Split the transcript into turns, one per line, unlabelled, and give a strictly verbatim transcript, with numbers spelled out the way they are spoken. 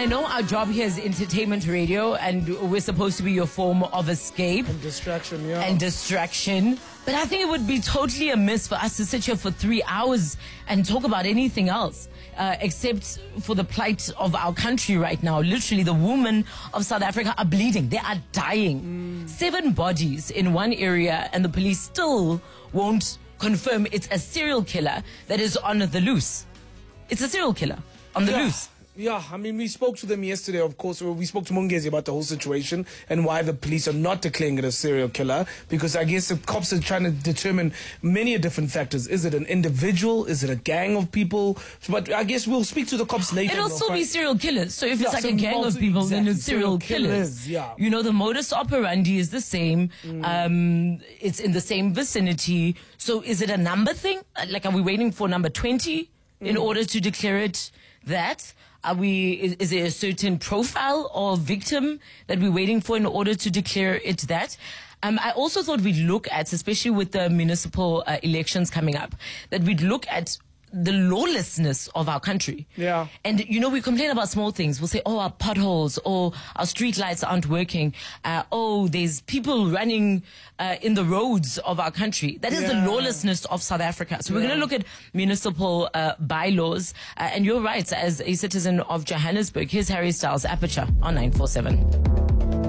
I know our job here is entertainment radio, and we're supposed to be your form of escape
and distraction, yeah,
and distraction. But I think it would be totally amiss for us to sit here for three hours and talk about anything else, uh, except for the plight of our country right now. Literally, the women of South Africa are bleeding. They are dying. Mm. Seven bodies in one area, and the police still won't confirm it's a serial killer that is on the loose. It's a serial killer on the
yeah.
loose.
Yeah, I mean, we spoke to them yesterday, of course. We spoke to Mungezi about the whole situation and why the police are not declaring it a serial killer, because I guess the cops are trying to determine many different factors. Is it an individual? Is it a gang of people? But I guess we'll speak to the cops later.
It'll still be serial killers. So if
yeah,
it's like
so
a gang
multi-
of people,
exactly.
then it's serial,
serial
killers.
killers. Yeah.
You know, the modus operandi is the same. Mm. Um, it's in the same vicinity. So is it a number thing? Like, are we waiting for number twenty mm. in order to declare it that? Are we, is, is there a certain profile or victim that we're waiting for in order to declare it that? Um, I also thought we'd look at, especially with the municipal uh, elections coming up, that we'd look at the lawlessness of our country.
Yeah.
And, you know, we complain about small things. We'll say, oh, our potholes, or our street lights aren't working. Uh, oh, there's people running uh, in the roads of our country. That is
yeah.
the lawlessness of South Africa. So
yeah.
we're going to look at municipal uh, bylaws. Uh, and you're right, as a citizen of Johannesburg, here's Harry Styles, Aperture on nine four seven.